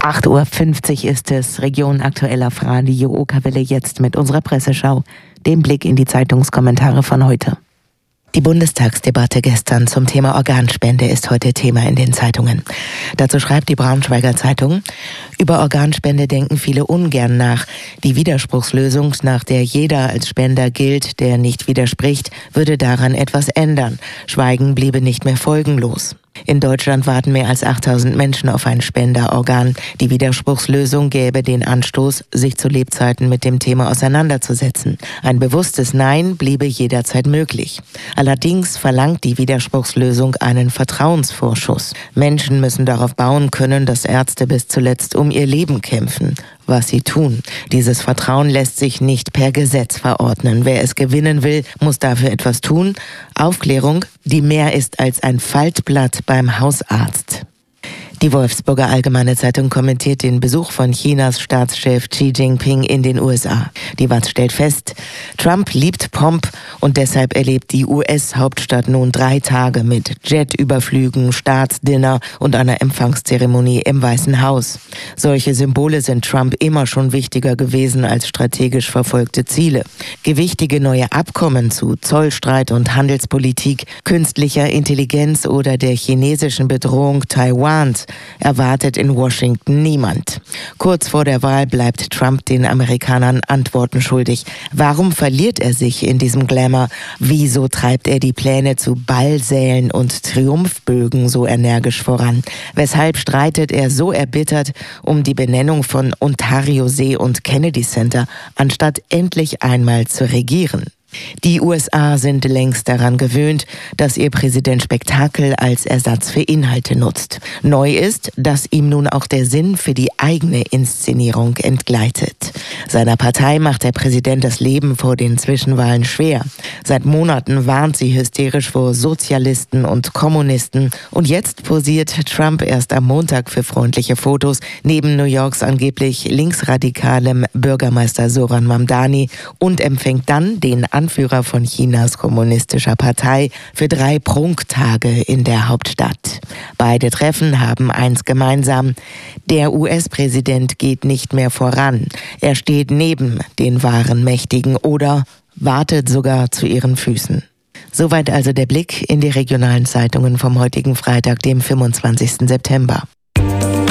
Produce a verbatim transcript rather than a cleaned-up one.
acht Uhr fünfzig ist es, Region Aktuell auf Radio Okerwelle, jetzt mit unserer Presseschau, dem Blick in die Zeitungskommentare von heute. Die Bundestagsdebatte gestern zum Thema Organspende ist heute Thema in den Zeitungen. Dazu schreibt die Braunschweiger Zeitung: Über Organspende denken viele ungern nach. Die Widerspruchslösung, nach der jeder als Spender gilt, der nicht widerspricht, würde daran etwas ändern. Schweigen bliebe nicht mehr folgenlos. In Deutschland warten mehr als achttausend Menschen auf ein Spenderorgan. Die Widerspruchslösung gäbe den Anstoß, sich zu Lebzeiten mit dem Thema auseinanderzusetzen. Ein bewusstes Nein bliebe jederzeit möglich. Allerdings verlangt die Widerspruchslösung einen Vertrauensvorschuss. Menschen müssen darauf bauen können, dass Ärzte bis zuletzt um ihr Leben kämpfen, was sie tun. Dieses Vertrauen lässt sich nicht per Gesetz verordnen. Wer es gewinnen will, muss dafür etwas tun. Aufklärung, die mehr ist als ein Faltblatt beim Hausarzt. Die Wolfsburger Allgemeine Zeitung kommentiert den Besuch von Chinas Staatschef Xi Jinping in den U S A. Die W A Z stellt fest, Trump liebt Pomp und deshalb erlebt die U S-Hauptstadt nun drei Tage mit Jetüberflügen, Staatsdinner und einer Empfangszeremonie im Weißen Haus. Solche Symbole sind Trump immer schon wichtiger gewesen als strategisch verfolgte Ziele. Gewichtige neue Abkommen zu Zollstreit und Handelspolitik, künstlicher Intelligenz oder der chinesischen Bedrohung Taiwans erwartet in Washington niemand. Kurz vor der Wahl bleibt Trump den Amerikanern Antworten schuldig. Warum verliert er sich in diesem Glamour? Wieso treibt er die Pläne zu Ballsälen und Triumphbögen so energisch voran? Weshalb streitet er so erbittert um die Benennung von Ontario-See und Kennedy Center, anstatt endlich einmal zu regieren? Die U S A sind längst daran gewöhnt, dass ihr Präsident Spektakel als Ersatz für Inhalte nutzt. Neu ist, dass ihm nun auch der Sinn für die eigene Inszenierung entgleitet. Seiner Partei macht der Präsident das Leben vor den Zwischenwahlen schwer. Seit Monaten warnt sie hysterisch vor Sozialisten und Kommunisten. Und jetzt posiert Trump erst am Montag für freundliche Fotos neben New Yorks angeblich linksradikalem Bürgermeister Zoran Mamdani und empfängt dann den Anführer von Chinas kommunistischer Partei für drei Prunktage in der Hauptstadt. Beide Treffen haben eins gemeinsam: Der U S-Präsident geht nicht mehr voran. Er steht neben den wahren Mächtigen oder wartet sogar zu ihren Füßen. Soweit also der Blick in die regionalen Zeitungen vom heutigen Freitag, dem fünfundzwanzigsten September.